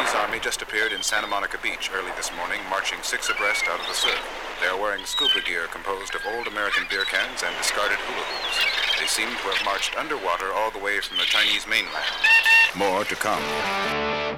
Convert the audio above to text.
Chinese army just appeared in Santa Monica Beach early this morning, marching 6 abreast out of the surf. They are wearing scuba gear composed of old American beer cans and discarded hula hoops. They seem to have marched underwater all the way from the Chinese mainland. More to come.